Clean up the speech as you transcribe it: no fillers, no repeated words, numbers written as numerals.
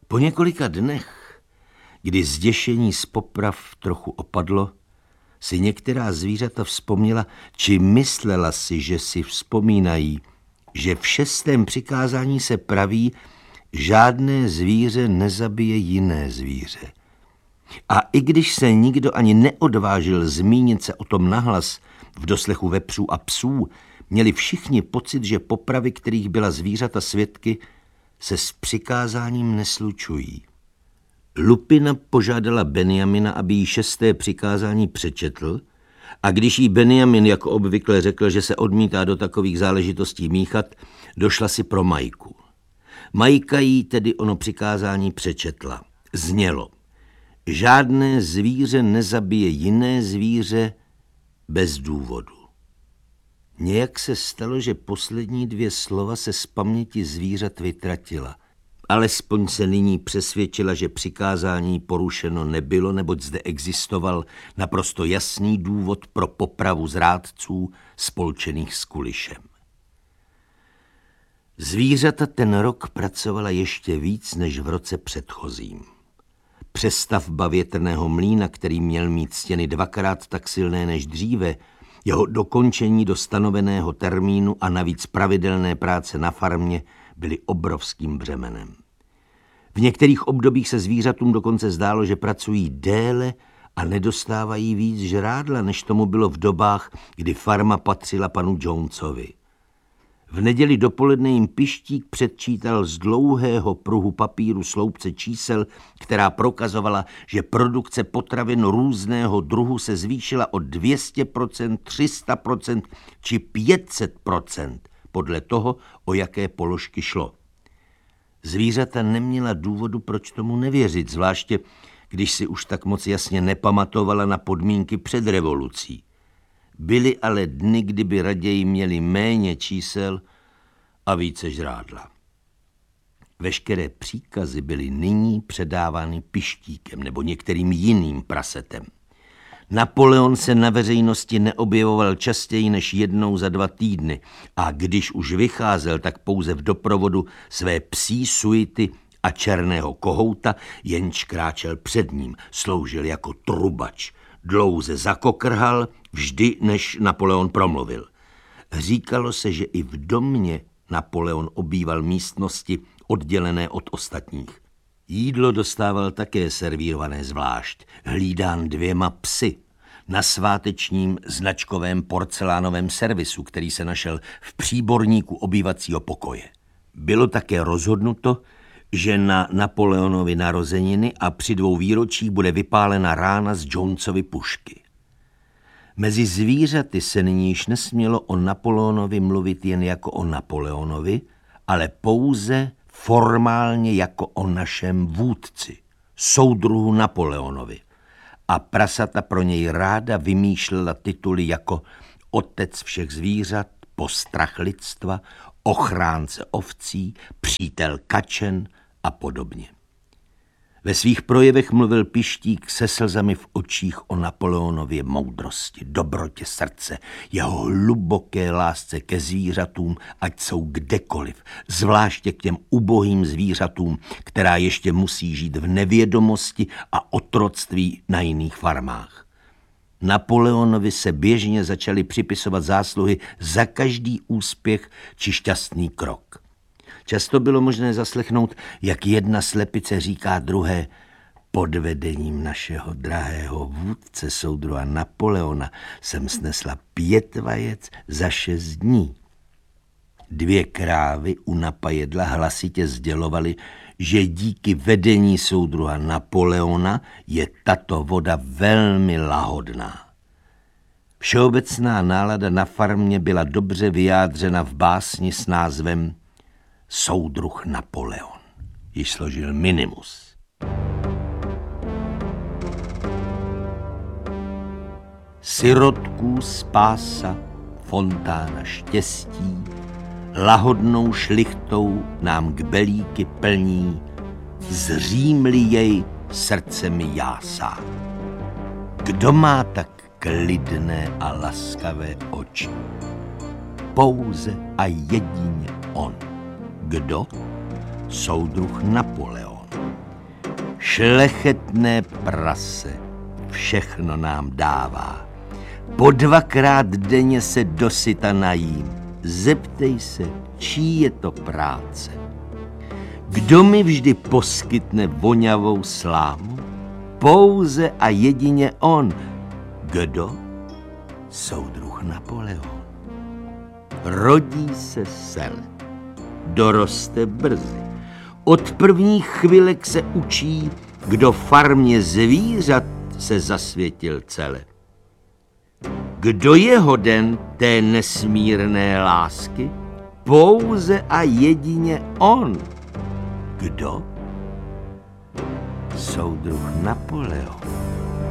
Po několika dnech, kdy zděšení z poprav trochu opadlo, si některá zvířata vzpomněla, či myslela si, že si vzpomínají, že v 6. přikázání se praví, žádné zvíře nezabije jiné zvíře. A i když se nikdo ani neodvážil zmínit se o tom nahlas v doslechu vepřů a psů, měli všichni pocit, že popravy, kterých byla zvířata svědky, se s přikázáním neslučují. Lupina požádala Benjamina, aby jí 6. přikázání přečetl, a když jí Benjamin jako obvykle řekl, že se odmítá do takových záležitostí míchat, došla si pro Majku. Majka jí tedy ono přikázání přečetla. Znělo: žádné zvíře nezabije jiné zvíře bez důvodu. Nějak se stalo, že poslední 2 slova se z paměti zvířat vytratila. Alespoň se nyní přesvědčila, že přikázání porušeno nebylo, neboť zde existoval naprosto jasný důvod pro popravu zrádců spolčených s Kulišem. Zvířata ten rok pracovala ještě víc než v roce předchozím. Přestavba větrného mlýna, který měl mít stěny 2krát tak silné než dříve, jeho dokončení do stanoveného termínu a navíc pravidelné práce na farmě byly obrovským břemenem. V některých obdobích se zvířatům dokonce zdálo, že pracují déle a nedostávají víc žrádla, než tomu bylo v dobách, kdy farma patřila panu Jonesovi. V neděli dopoledne jim Pištík předčítal z dlouhého pruhu papíru sloupce čísel, která prokazovala, že produkce potravin různého druhu se zvýšila o 200%, 300% či 500%, podle toho, o jaké položky šlo. Zvířata neměla důvodu, proč tomu nevěřit, zvláště když si už tak moc jasně nepamatovala na podmínky před revolucí. Byly ale dny, kdyby raději měli méně čísel a více žrádla. Veškeré příkazy byly nyní předávány Pištíkem nebo některým jiným prasetem. Napoleon se na veřejnosti neobjevoval častěji než jednou za 2 týdny a když už vycházel, tak pouze v doprovodu své psí suity a černého kohouta, jenž kráčel před ním, sloužil jako trubač. Dlouze zakokrhal, vždy než Napoleon promluvil. Říkalo se, že i v domě Napoleon obýval místnosti oddělené od ostatních. Jídlo dostával také servírované zvlášť, hlídán 2 psy, na svátečním značkovém porcelánovém servisu, který se našel v příborníku obývacího pokoje. Bylo také rozhodnuto, že na Napoleonovy narozeniny a při 2 výročích bude vypálena rána z Jonesovy pušky. Mezi zvířaty se nyní již nesmělo o Napoleonovi mluvit jen jako o Napoleonovi, ale pouze formálně jako o našem vůdci, soudruhu Napoleonovi. A prasata pro něj ráda vymýšlela tituly jako otec všech zvířat, postrach lidstva, ochránce ovcí, přítel kačen a podobně. Ve svých projevech mluvil Pištík se slzami v očích o Napoleonově moudrosti, dobrotě srdce, jeho hluboké lásce ke zvířatům, ať jsou kdekoliv, zvláště k těm ubohým zvířatům, která ještě musí žít v nevědomosti a otroctví na jiných farmách. Napoleonovi se běžně začaly připisovat zásluhy za každý úspěch či šťastný krok. Často bylo možné zaslechnout, jak jedna slepice říká druhé: pod vedením našeho drahého vůdce soudruha Napoleona jsem snesla 5 vajec za 6 dní. 2 krávy u napajedla hlasitě sdělovaly, že díky vedení soudruha Napoleona je tato voda velmi lahodná. Všeobecná nálada na farmě byla dobře vyjádřena v básni s názvem Soudruh Napoleon, již složil Minimus. Sirotků spása, fontána štěstí, lahodnou šlichtou nám kbelíky plní, zřím-li jej srdce mi jásá. Kdo má tak klidné a laskavé oči? Pouze a jedině on. Kdo? Soudruh Napoleon. Šlechetné prase všechno nám dává. Po 2krát denně se dosyta najím. Zeptej se, čí je to práce. Kdo mi vždy poskytne voňavou slámu? Pouze a jedině on. Kdo? Soudruh Napoleon. Rodí se sele. Doroste brzy. Od prvních chvilek se učí, kdo farmě zvířat se zasvětil cele. Kdo je hoden té nesmírné lásky? Pouze a jedině on. Kdo? Soudruh Napoleon.